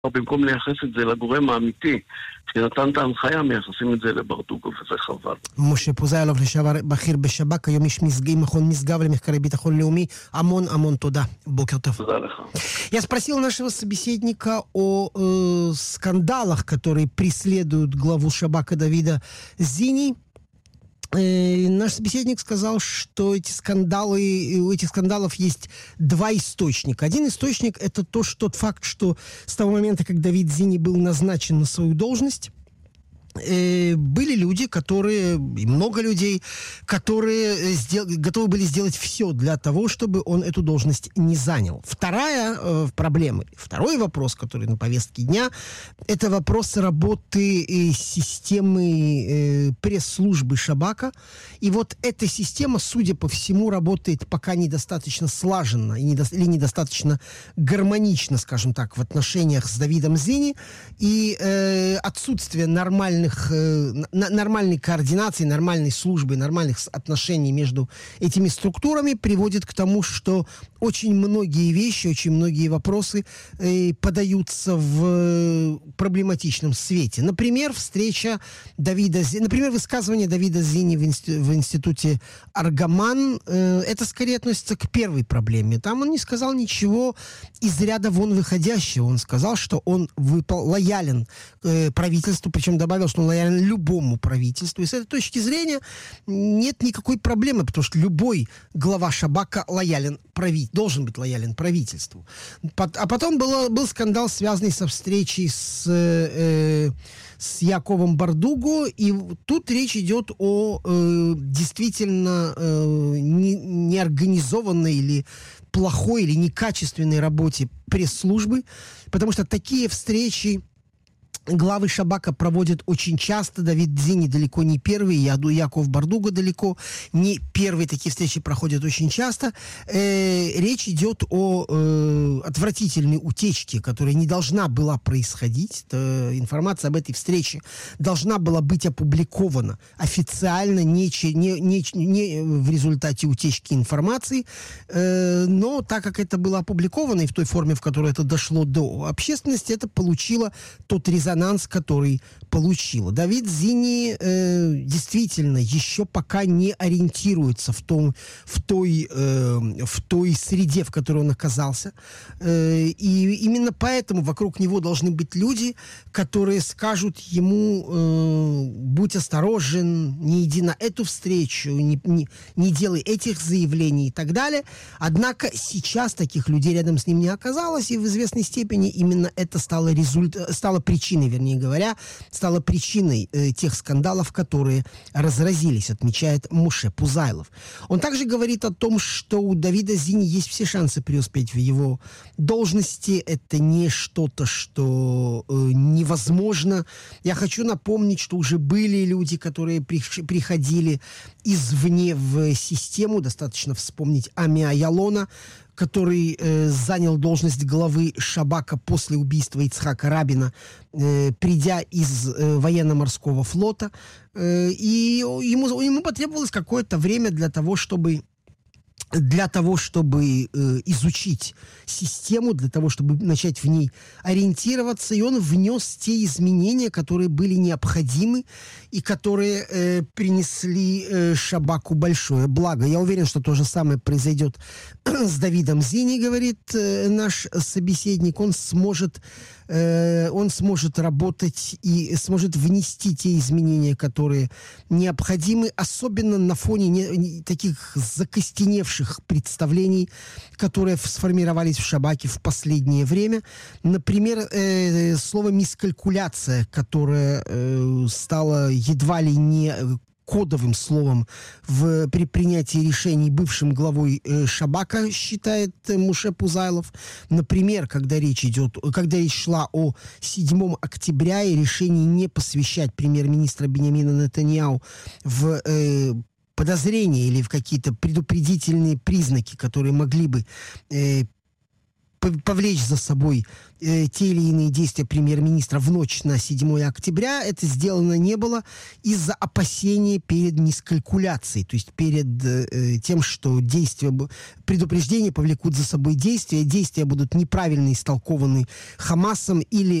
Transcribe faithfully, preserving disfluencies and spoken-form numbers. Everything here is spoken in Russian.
במקום לייחס את זה לגורם האמיתי שנתן את ההנחיה, מייחסים את זה לברדוגו, וזה חבל. משה פוזיילוב, לשעבר בכיר בשב"כ, היום איש מכון משגב למחקרי ביטחון לאומי. המון המון תודה. бокер тов. תודה לך. Я спросил нашего собеседника о э, скандалах, которые преследуют главу Шабака Давида Зини. Э, наш собеседник сказал, что эти скандалы, у этих скандалов есть два источника. Один источник — это то, что, тот факт, что с того момента, как Давид Зини был назначен на свою должность, э, были люди, которые, и много людей, которые сдел, готовы были сделать все для того, чтобы он эту должность не занял. Вторая э, проблема, второй вопрос, который на повестке дня, это вопрос работы э, системы э, пресс-службы Шабака. И вот эта система, судя по всему, работает пока недостаточно слаженно и недо, или недостаточно гармонично, скажем так, в отношениях с Давидом Зини. И э, отсутствие нормальных нормальной координации, нормальной службы, нормальных отношений между этими структурами приводит к тому, что очень многие вещи, очень многие вопросы э, подаются в проблематичном свете. Например, встреча Давида Зини, например, высказывание Давида Зини в, институ, в институте Аргаман, э, это скорее относится к первой проблеме. Там он не сказал ничего из ряда вон выходящего. Он сказал, что он выпол, лоялен э, правительству, причем добавил, что он лоялен любому правительству. И с этой точки зрения нет никакой проблемы, потому что любой глава Шабака лоялен правительству, должен быть лоялен правительству. А потом было, был скандал, связанный со встречей с, э, с Яковом Бардуго, и тут речь идет о э, действительно э, не, неорганизованной или плохой или некачественной работе пресс-службы, потому что такие встречи главы Шабака проводят очень часто. Давид Зини далеко не первый, Яду Яков Бардуго далеко не первый. Такие встречи проходят очень часто. Э, речь идет о э, отвратительной утечке, которая не должна была происходить. Это, информация об этой встрече должна была быть опубликована официально, не, не, не, не в результате утечки информации. Э, но так как это было опубликовано и в той форме, в которой это дошло до общественности, это получило тот результат, который получила. Давид Зини э, действительно еще пока не ориентируется в, том, в, той, э, в той среде, в которой он оказался. Э, и именно поэтому вокруг него должны быть люди, которые скажут ему: э, будь осторожен, не иди на эту встречу, не, не, не делай этих заявлений и так далее. Однако сейчас таких людей рядом с ним не оказалось, и в известной степени именно это стало, результ... стало причиной, вернее говоря, стало причиной э, тех скандалов, которые разразились, отмечает Моше Пузайлов. Он также говорит о том, что у Давида Зини есть все шансы преуспеть в его должности. Это не что-то, что э, невозможно. Я хочу напомнить, что уже были люди, которые при, приходили извне в систему. Достаточно вспомнить Амиа Ялона, который э, занял должность главы Шабака после убийства Ицхака Рабина, э, придя из э, военно-морского флота. Э, и ему, ему потребовалось какое-то время для того, чтобы для того, чтобы э, изучить систему, для того, чтобы начать в ней ориентироваться, и он внес те изменения, которые были необходимы и которые э, принесли э, Шабаку большое благо. Я уверен, что то же самое произойдет с Давидом Зини, говорит э, наш собеседник. Он сможет он сможет работать и сможет внести те изменения, которые необходимы, особенно на фоне не, не, таких закостеневших представлений, которые сформировались в Шабаке в последнее время. Например, э, слово «мискалькуляция», которое э, стало едва ли не кодовым словом в, при принятии решений бывшим главой э, Шабака, считает э, Моше Пузайлов. Например, когда речь идет, когда речь шла о седьмого октября и решении не посвящать премьер-министра Биньямина Нетаньяху в э, подозрения или в какие-то предупредительные признаки, которые могли бы э, повлечь за собой э, те или иные действия премьер-министра в ночь на седьмое октября, это сделано не было из-за опасения перед мискалькуляцией, то есть перед э, тем, что действия, предупреждения повлекут за собой действия, действия будут неправильно истолкованы Хамасом или